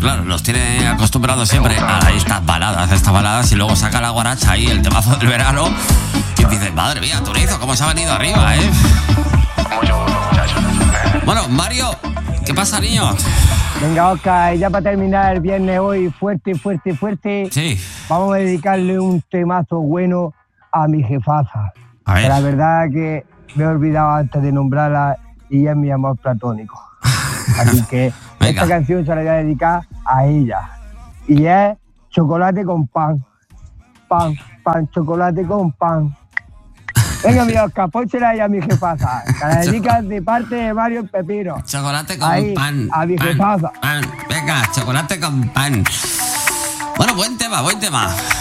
Claro, los tiene acostumbrados siempre a estas baladas y luego saca la guaracha ahí, el temazo del verano y dices, madre mía, Turizo, cómo se ha venido arriba, ¿eh? Mucho gusto, muchachos. Bueno, Mario, ¿qué pasa, niño? Venga, Oscar, ya para terminar el viernes hoy, fuerte. Sí. Vamos a dedicarle un temazo bueno a mi jefaza. A ver. La verdad que me he olvidado antes de nombrarla y es mi amor platónico. Así que Venga. esta canción se la voy a dedicar a ella. Y es chocolate con pan. Pan, chocolate con pan. Venga, mi Oscar, pónsela ahí a mi jefaza. Se la dedicas de parte de Mario Pepino. Chocolate con ahí, pan. a mi jefaza. Pan. Venga, chocolate con pan. Bueno, buen tema.